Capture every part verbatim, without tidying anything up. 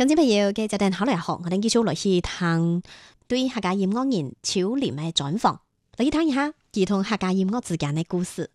聽眾朋友嘅就等好嚟學，我哋繼續落去聽對客家音樂人秋林嘅專訪，嚟聽一下佢同客家音樂之間嘅故事。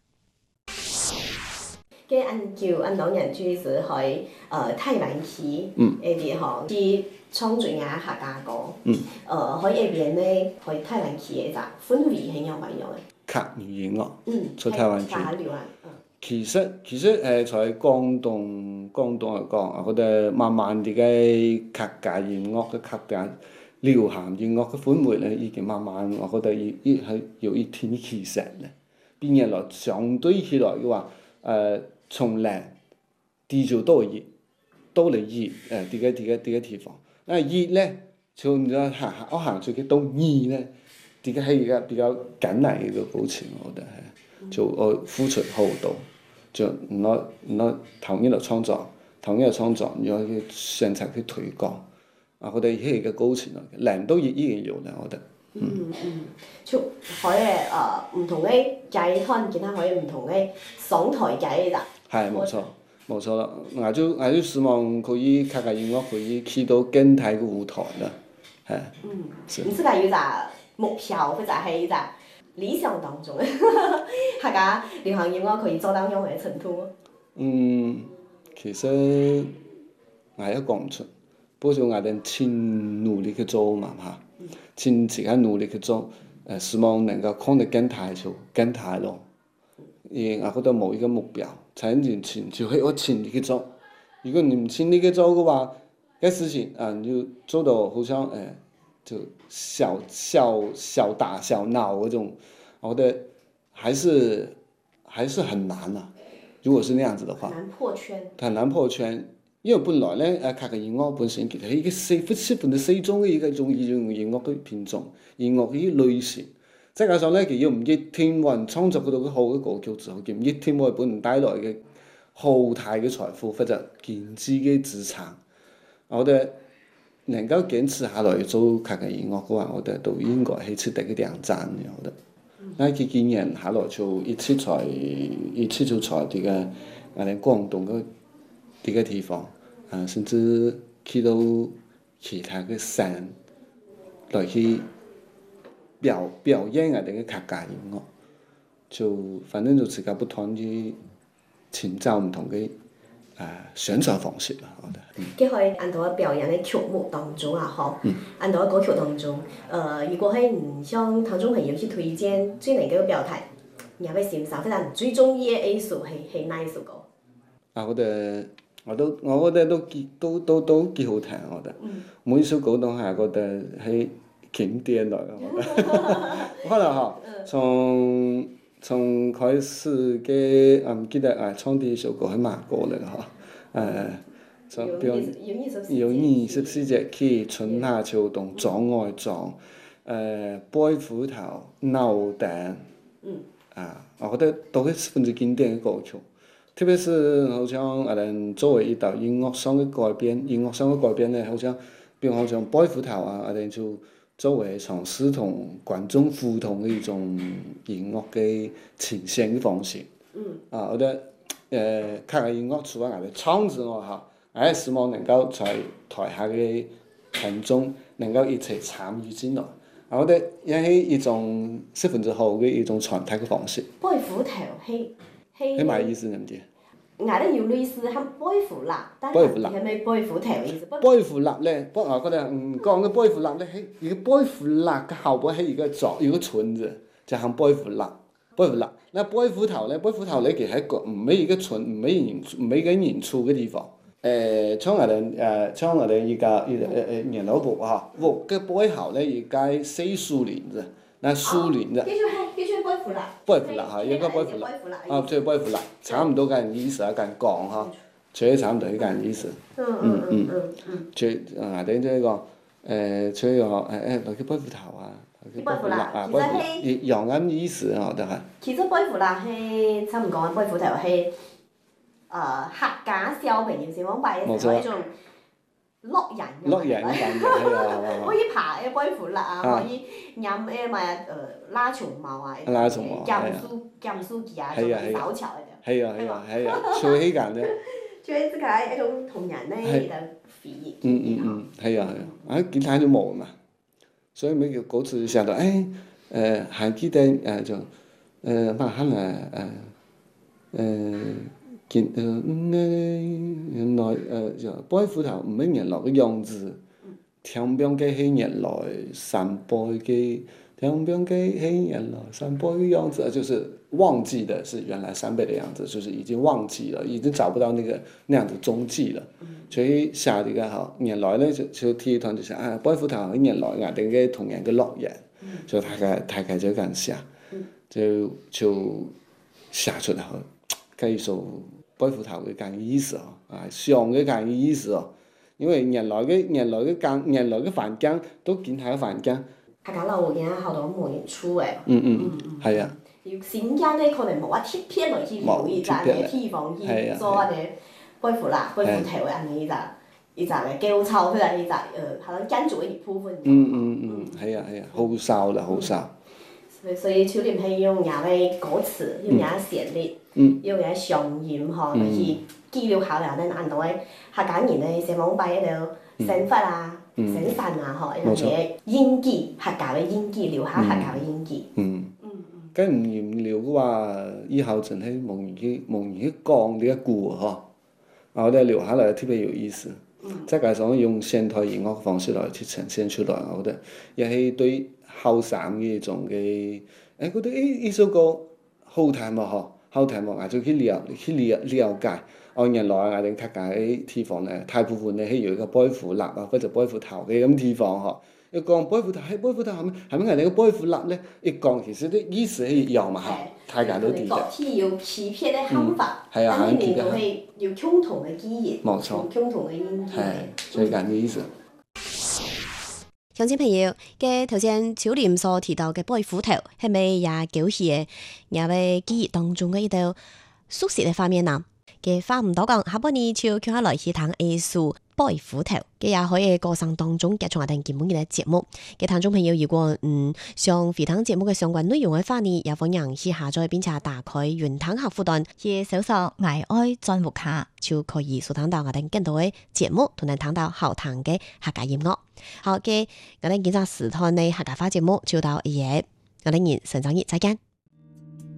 嘅按照按當人主是喺誒台灣去誒地方去創作下客家歌，誒喺一邊咧喺台灣去嘅就氛圍係樣乜樣嘅？ 客語音樂， 嗯， 在台灣去。其實其實誒，在廣東廣東嚟講，我覺得慢慢啲嘅客家音樂嘅客家流行音樂嘅氛圍咧，已經慢慢我覺得已已係有一定嘅起勢咧。變嘢來相對起來嘅話，誒從南地就多熱，多嚟熱誒啲嘅啲嘅啲嘅地方。那熱咧，就唔知行行我行出去到熱咧，啲嘅係一個比較艱難嘅一個過程，我覺得係，就我付出好多。就唔攞唔攞同一個創作，同一個創作，然後去選擇去推廣，啊，我哋係一個過程嚟嘅，難度亦依然有咧，我覺得。 嗯嗯，就可以誒唔同嘅階段，見下可以唔同嘅上台階咋。 係冇錯，冇錯啦，我就我就希望可以客家音樂可以去到更大嘅舞台啦，係。 嗯，唔知㗎有咋目標或者係咋？理想當中，客家流行音樂可以做到樣嘅程度。 嗯，其實我也講唔出，不過我哋盡努力去做嘛嚇，盡自己努力去做，誒希望能夠看得更大就更大咯。而我覺得冇一個目標，才完全就係我盡力去做。如果你唔盡力去做嘅話，嘅事情啊，你就做到好像誒。就小小小打小鬧嗰種，我覺得還是還是很難啊。如果是那樣子的話， 很難破圈。 很難破圈，因為本來咧誒客家音樂本身其實係一個四基本的四種嘅一個一種一種音樂嘅品種，音樂嘅類型。再加上咧，佢要唔一定話創作嗰度嘅好嘅歌曲之後，佢唔一定為本人帶來嘅好大嘅財富或者經濟嘅資產，我覺得。能夠堅持下來做客家音樂嘅話，我覺得都應該係值得嘅兩讚嘅，我覺得。那佢幾年下來就一次在一次就在啲個我哋廣東嘅啲個地方，啊，甚至去到其他嘅省來去表表演我哋嘅客家音樂，就反正就自己不斷去尋找唔同嘅。誒選擇方式啦，我覺得。 佢可以按到表演嘅曲目當中啊，嗬、嗯，按到歌曲當中，誒、呃，如果係唔向聽眾朋友去推薦最能夠表達，你會欣賞，或者最中意嘅藝術係係哪一首歌？ 啊，我覺得我都我覺得都幾都都都幾好聽，我覺得。嗯、每首歌都係覺得係經典嚟嘅，我覺得。可能嗬，從從開始嘅啊唔記得啊，唱第一首歌係乜歌嚟嘅嗬？誒，就比如有二十四節氣，春夏秋冬撞外撞，誒背斧頭扭蛋，嗯，啊，我覺得都係十分之經典嘅歌曲。特別是好像我哋作為一道音樂上嘅改編，音樂上嘅改編咧，好像比如好像背斧頭啊，我哋就作為嘗試同觀眾互動嘅一種音樂嘅呈現嘅方式。嗯，啊，我覺得。誒，客家音樂除咗我哋唱之外，嚇，我係希望能夠在台下嘅群眾能夠一齊參與進來，我覺得亦係一種十分之好嘅一種傳達嘅方式。 背斧頭係係係咩意思？你唔知？ 我哋有類似係背斧蠟，但係係咪背斧頭嘅意思？ 背斧蠟咧，不過我覺得唔講嘅背斧蠟咧，係一個背斧蠟嘅後邊係一個作一個村字，就係背斧蠟。背斧蠟，那背斧頭咧，背斧頭咧，佢喺個唔係一個村，唔係人，唔係一個人住嘅地方。誒，像我哋誒，像我哋依家依誒誒人老屋嚇，屋嘅背後咧，而家四樹林啫，那樹林啫。 叫做係，叫做背斧蠟。 背斧蠟嚇，應該背斧蠟。啊，即係背斧蠟，差唔多咁意思啊，咁講嚇，除咗差唔多咁意思。嗯嗯嗯嗯。最啊，等即係講誒，除咗誒誒，落去背斧頭啊。 背斧蠟，其實係一樣咁意思啊，我覺得係。 其實背斧蠟係差唔講，背斧頭係誒客家小朋友先講拜嘅時候一種樂人嘅樂人嘅感覺，係啊， 可以爬嘅背斧蠟啊，可以飲誒咩誒拉蟲毛啊， 拉蟲毛， 鹹酥鹹酥雞啊，做手巧嘅。 係啊係啊係啊，做起緊啫。 就係自家一種童年嘅一個回憶。 嗯嗯嗯，係啊係啊，啊其他就冇嘛，所以每個歌詞想到，誒誒還記得誒就誒嘛可能誒誒見誒原來誒就背斧頭唔係原來嘅樣子，聽邊嘅係原來三背嘅。聽邊嘅係原來三倍嘅樣子，就是忘記的是原來三倍的樣子，就是已經忘記了，已經找不到那個那樣的蹤跡了。所以寫呢個好，原來呢就就第一段就寫啊，背斧頭原來我哋嘅童年嘅樂園，所以大概大概就咁寫，就就寫出嚟，繼續背斧頭嘅咁意思哦，啊，上嘅咁意思哦，因為原來嘅原來嘅間原來嘅環境都見下環境。 客家老嘅好多冇演出誒。 嗯嗯，係啊。 要新疆咧，可能冇話貼片落去留一陣嘅地方去做安尼背斧啦、背斧頭安尼一隻一隻嘅交叉，或者一隻誒，可能建築嘅一部分。 嗯嗯嗯，係啊係啊，好少啦好少。 所以所以秋林係用人嘅歌詞，用人嘅旋律，用人嘅聲音嗬，嚟去記錄下嚟，咱按到嘅客家人嘅成往擺一度生活啊。生產啊，嗬，一啲印記，客家嘅印記，留下客家嘅印記。 嗯嗯嗯。咁唔然了嘅話，以後真係冇人去冇人去講呢一句嗬，我哋留下來特別有意思。嗯。再加上用現代音樂方式來去呈現出來，我覺得亦係對後生嘅一種嘅，誒覺得誒呢首歌好聽喎嗬，好聽喎，我就去了去了了解。哦，原來我哋客家嘅地方咧，大部分咧係有一個背斧立啊，或者背斧頭嘅咁地方嗬。一講背斧頭，係背斧頭係咪係咪我哋嘅背斧立咧？一講其實啲意思係一樣嘛嚇，大家都知嘅。 各地有區別嘅喊法， 係啊， 但係你都係有共同嘅記憶， 冇錯， 共同嘅印記。 係，所以咁嘅意思。 鄉親朋友，嘅頭先秋林所提到嘅背斧頭，係咪也勾起嘅我哋記憶當中嘅一道熟悉嘅畫面啊？嘅話唔多講，下半年就叫下來去談藝術背斧頭，嘅也可以過程當中結束我哋基本嘅節目。嘅聽眾朋友，如果嗯想回聽節目嘅相關內容嘅話呢，也歡迎去下載並且打開雲聽客戶端，去搜索愛愛專戶卡，就可以收聽到我哋更多嘅節目，同埋聽到好聽嘅客家音樂。好嘅，我哋今日時段嘅客家話節目就到呢度，我哋明年上週日再見。